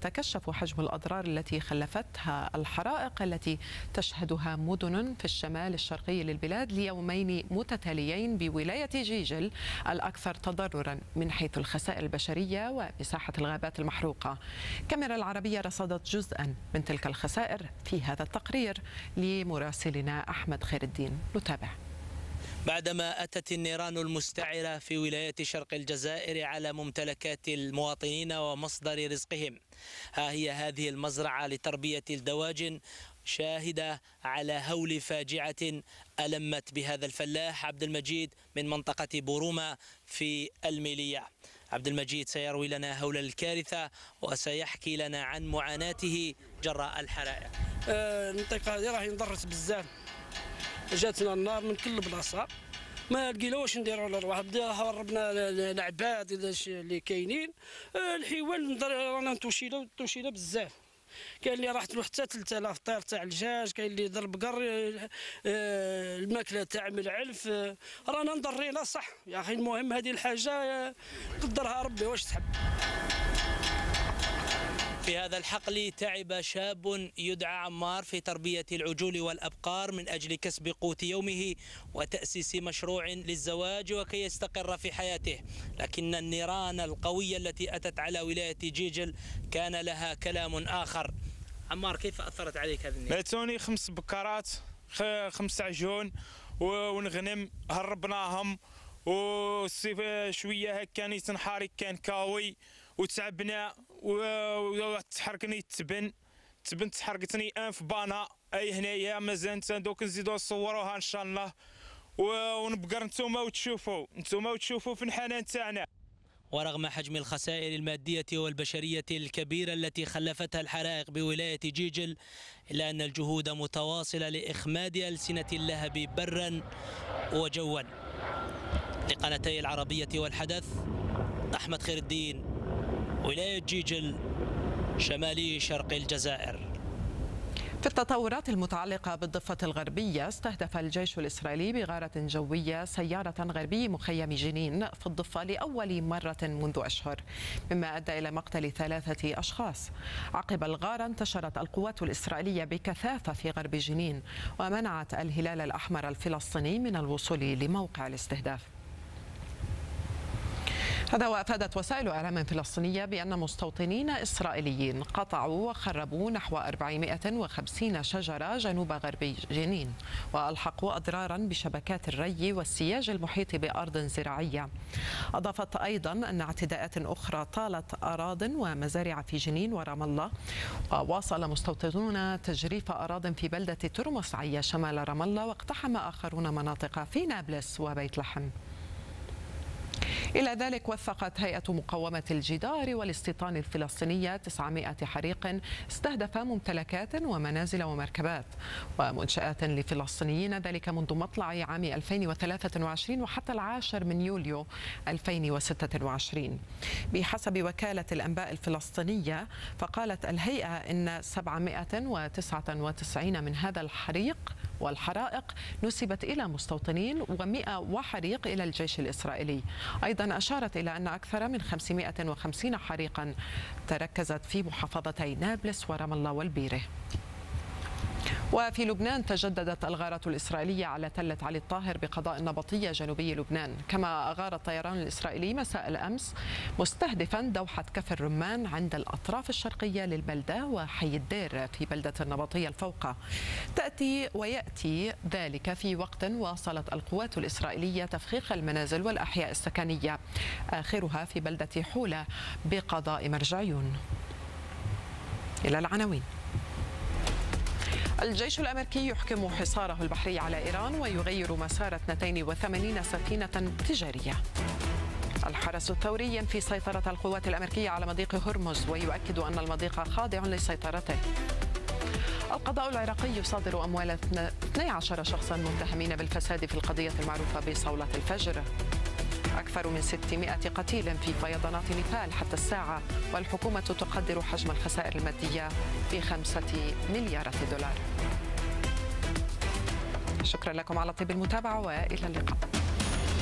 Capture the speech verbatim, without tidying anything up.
يتكشف حجم الأضرار التي خلفتها الحرائق التي تشهدها مدن في الشمال الشرقي للبلاد ليومين متتاليين بولاية جيجل الأكثر تضررا من حيث الخسائر البشرية ومساحة الغابات المحروقة. كاميرا العربية رصدت جزءا من تلك الخسائر في هذا التقرير لمراسلنا أحمد خير الدين. نتابع. بعدما أتت النيران المستعرة في ولاية شرق الجزائر على ممتلكات المواطنين ومصدر رزقهم، ها هي هذه المزرعة لتربية الدواجن شاهدة على هول فاجعة ألمت بهذا الفلاح عبد المجيد من منطقة بوروما في الميلية. عبد المجيد سيروي لنا هول الكارثة وسيحكي لنا عن معاناته جراء الحرائق. المنطقة هذه راهي انضرت بزاف، جاتنا النار من كل بلاصه، ما لقينا واش نديروا على الرواح. بدا هربنا العباد اللي كاينين، الحيوان رانا توشينا توشينا بزاف. كاين اللي راحت له حتى ثلاثة آلاف طير تاع الدجاج، كاين اللي ضرب قر، الماكله تاع من العلف، رانا نضرينا صح يا اخي. المهم هذه الحاجه قدرها ربي واش تحب. في هذا الحقل تعب شاب يدعى عمار في تربية العجول والأبقار من أجل كسب قوت يومه وتأسيس مشروع للزواج وكي يستقر في حياته، لكن النيران القوية التي أتت على ولاية جيجل كان لها كلام آخر. عمار، كيف أثرت عليك هذه النيران؟ باتوني خمس بكرات، خمس عجون ونغنم هربناهم، والصيف شويه هكا نيت نحاري كان كاوي وتعبنا وتحركني التبن تبن تحرقتني انف بانا اي هنايا مازال دوك نزيدو نصوروها ان شاء الله ونبقر نتوما وتشوفوا نتوما وتشوفوا في الحنان تاعنا. ورغم حجم الخسائر المادية والبشرية الكبيرة التي خلفتها الحرائق بولاية جيجل، إلا أن الجهود متواصلة لإخماد ألسنة اللهب برا وجوا. لقناتي العربية والحدث، أحمد خير الدين، ولاية جيجل، شمالي شرق الجزائر. في التطورات المتعلقة بالضفة الغربية، استهدف الجيش الإسرائيلي بغارة جوية سيارة غربي مخيم جنين في الضفة لأول مرة منذ أشهر، مما أدى إلى مقتل ثلاثة أشخاص. عقب الغارة انتشرت القوات الإسرائيلية بكثافة في غرب جنين ومنعت الهلال الأحمر الفلسطيني من الوصول لموقع الاستهداف. هذا وأفادت وسائل إعلام فلسطينية بأن مستوطنين إسرائيليين قطعوا وخربوا نحو أربعمائة وخمسين شجرة جنوب غرب جنين، وألحقوا أضرارا بشبكات الري والسياج المحيط بأرض زراعية. أضافت أيضا أن اعتداءات أخرى طالت أراض ومزارع في جنين ورام الله، وواصل مستوطنون تجريف أراض في بلدة ترمس عيا شمال رام الله، واقتحم آخرون مناطق في نابلس وبيت لحم. إلى ذلك وثقت هيئة مقاومة الجدار والاستيطان الفلسطينية تسعمائة حريق استهدف ممتلكات ومنازل ومركبات ومنشآت لفلسطينيين، ذلك منذ مطلع عام ألفين وثلاثة وعشرين وحتى العاشر من يوليو ألفين وستة وعشرين. بحسب وكالة الأنباء الفلسطينية، فقالت الهيئة إن سبعمائة وتسعة وتسعين من هذا الحريق والحرائق نسبت إلى مستوطنين ومئة وحريق إلى الجيش الإسرائيلي. أيضا أشارت إلى أن أكثر من خمسمائة وخمسين حريقا تركزت في محافظتي نابلس ورام الله والبيرة. وفي لبنان تجددت الغارة الإسرائيلية على تلة علي الطاهر بقضاء النبطية جنوبي لبنان، كما أغار الطيران الإسرائيلي مساء الأمس مستهدفا دوحة كف الرمان عند الأطراف الشرقية للبلدة وحي الدير في بلدة النبطية الفوقة. تأتي ويأتي ذلك في وقت واصلت القوات الإسرائيلية تفخيخ المنازل والأحياء السكنية، آخرها في بلدة حولة بقضاء مرجعيون. إلى العناوين. الجيش الأمريكي يحكم حصاره البحري على إيران ويغير مسار اثنتين وثمانين سفينة تجارية. الحرس الثوري ينفي سيطرة القوات الأمريكية على مضيق هرمز ويؤكد أن المضيق خاضع لسيطرته. القضاء العراقي يصادر أموال اثني عشر شخصا متهمين بالفساد في القضية المعروفة بصولة الفجر. أكثر من ستمائة قتيل في فيضانات نيبال حتى الساعة، والحكومة تقدر حجم الخسائر المادية بخمسة مليارات دولار. شكرا لكم على طيب المتابعة وإلى اللقاء.